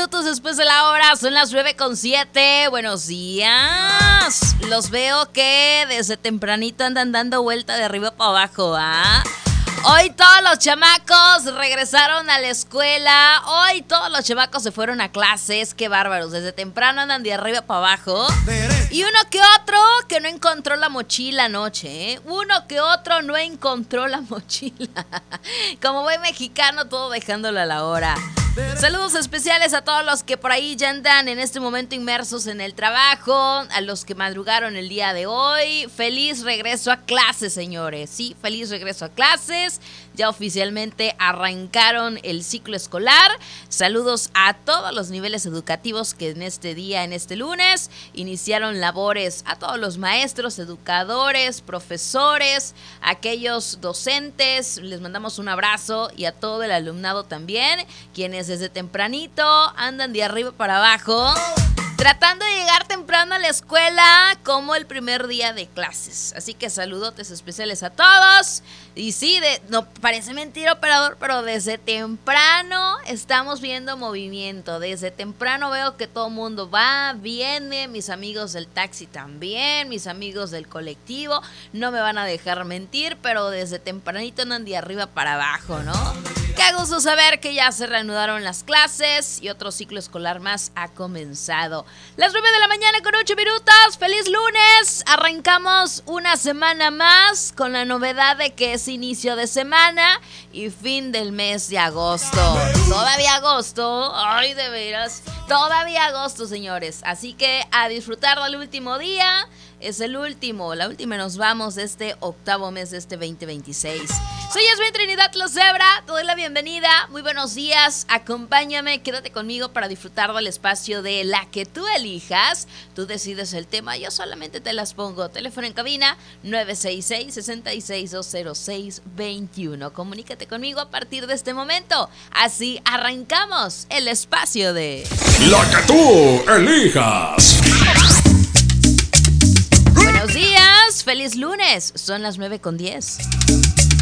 minutos después de la hora, son las 9:07. Buenos días. Los veo que desde tempranito andan dando vuelta de arriba para abajo, ¿ah? Hoy todos los chamacos regresaron a la escuela. Hoy todos los chamacos se fueron a clases. Qué bárbaros. Desde temprano andan de arriba para abajo. Y uno que otro que no encontró la mochila anoche, ¿eh? Uno que otro no encontró la mochila. Como buen mexicano, todo dejándolo a la hora. Saludos especiales a todos los que por ahí ya andan en este momento inmersos en el trabajo, a los que madrugaron el día de hoy. Feliz regreso a clases, señores. Sí, feliz regreso a clases. Ya oficialmente arrancaron el ciclo escolar. Saludos a todos los niveles educativos que en este día, en este lunes, iniciaron labores. A todos los maestros, educadores, profesores, aquellos docentes, les mandamos un abrazo, y a todo el alumnado también, quienes desde tempranito andan de arriba para abajo, tratando de llegar temprano a la escuela como el primer día de clases. Así que saludotes especiales a todos. Y sí, no parece mentira, operador, pero desde temprano estamos viendo movimiento. Desde temprano veo que todo el mundo va, viene, mis amigos del taxi también, mis amigos del colectivo, no me van a dejar mentir, pero desde tempranito andan de arriba para abajo, ¿no? Qué gusto saber que ya se reanudaron las clases y otro ciclo escolar más ha comenzado. Las 9 de la mañana con 8 minutos. ¡Feliz lunes! Arrancamos una semana más con la novedad de que es inicio de semana y fin del mes de agosto. Todavía agosto. Ay, de veras. Todavía agosto, señores. Así que a disfrutar del último día. Es el último, la última nos vamos de este octavo mes de este 2026. Soy Yasmin Trinidad Lozebra, te doy la bienvenida, muy buenos días, acompáñame, quédate conmigo para disfrutar del espacio de la que tú elijas. Tú decides el tema, yo solamente te las pongo. Teléfono en cabina 966-6620621. Comunícate conmigo a partir de este momento. Así arrancamos el espacio de la que tú elijas. Buenos días, feliz lunes, son las 9:10.